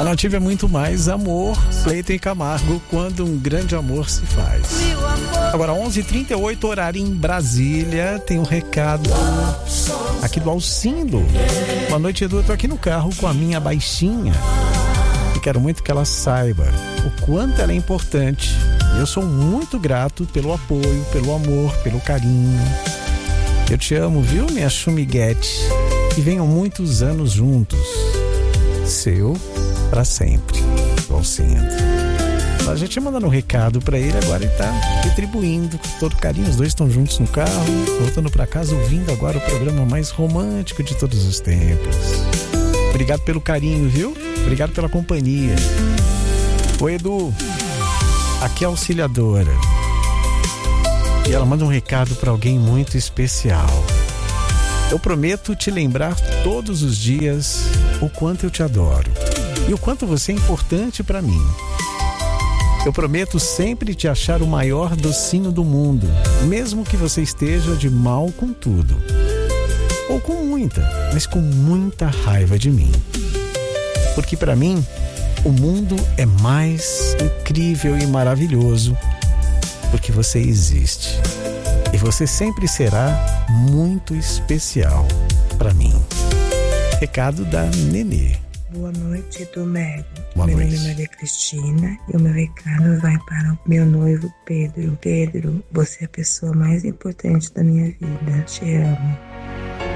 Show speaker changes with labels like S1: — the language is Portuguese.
S1: A Nativa é muito mais amor, Cleiton e Camargo, quando um grande amor se faz. Agora 11h38, horário em Brasília, tem um recado aqui do Alcindo. Boa noite, Edu, eu tô aqui no carro com a minha baixinha e quero muito que ela saiba o quanto ela é importante. Eu sou muito grato pelo apoio, pelo amor, pelo carinho. Eu te amo, viu, minha chumiguete? E venham muitos anos juntos. Seu pra sempre. Alcindo. A gente mandando um recado pra ele, agora ele tá retribuindo com todo carinho. Os dois estão juntos no carro, voltando pra casa, ouvindo agora o programa mais romântico de todos os tempos. Obrigado pelo carinho, viu? Obrigado pela companhia. Oi, Edu. Aqui é a auxiliadora. E ela manda um recado pra alguém muito especial. Eu prometo te lembrar todos os dias o quanto eu te adoro e o quanto você é importante pra mim. Eu prometo sempre te achar o maior docinho do mundo, mesmo que você esteja de mal com tudo. Ou com muita, mas com muita raiva de mim. Porque pra mim, o mundo é mais incrível e maravilhoso porque você existe. E você sempre será muito especial pra mim. Recado da Nenê.
S2: Boa noite, do Mego.
S1: Boa
S2: Meu
S1: noite.
S2: nome é Maria Cristina e o meu recado vai para o meu noivo Pedro. Pedro, você é a pessoa mais importante da minha vida. Te amo.